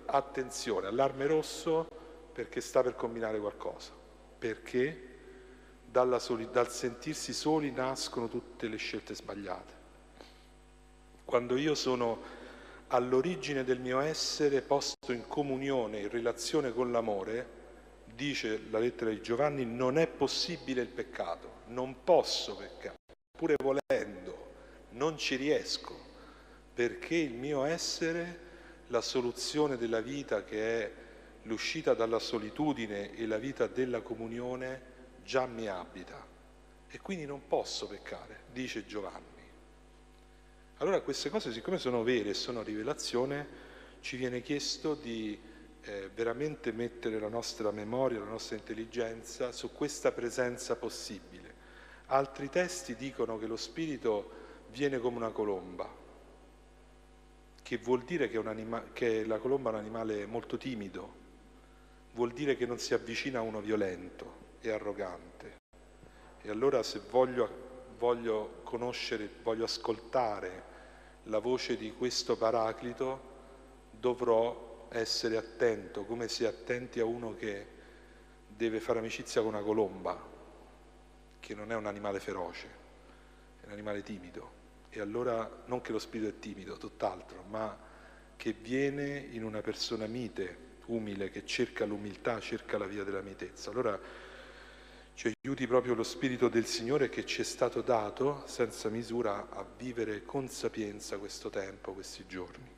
attenzione, allarme rosso, perché sta per combinare qualcosa, perché dal sentirsi soli nascono tutte le scelte sbagliate. Quando io sono all'origine del mio essere, posto in comunione, in relazione con l'amore, dice la lettera di Giovanni, non è possibile il peccato, non posso peccare, pure volendo, non ci riesco, perché il mio essere, la soluzione della vita che è l'uscita dalla solitudine e la vita della comunione, già mi abita e quindi non posso peccare, dice Giovanni. Allora queste cose, siccome sono vere e sono rivelazione, ci viene chiesto di veramente mettere la nostra memoria, la nostra intelligenza su questa presenza possibile. Altri testi dicono che lo spirito viene come una colomba, che vuol dire che la colomba è un animale molto timido, vuol dire che non si avvicina a uno violento e arrogante. E allora se voglio conoscere, voglio ascoltare la voce di questo Paraclito, dovrò essere attento, come si è attenti a uno che deve fare amicizia con una colomba, che non è un animale feroce, è un animale timido. E allora non che lo spirito è timido, tutt'altro, ma che viene in una persona mite, umile, che cerca l'umiltà, cerca la via della mitezza. Allora ci aiuti proprio lo Spirito del Signore che ci è stato dato senza misura a vivere con sapienza questo tempo, questi giorni.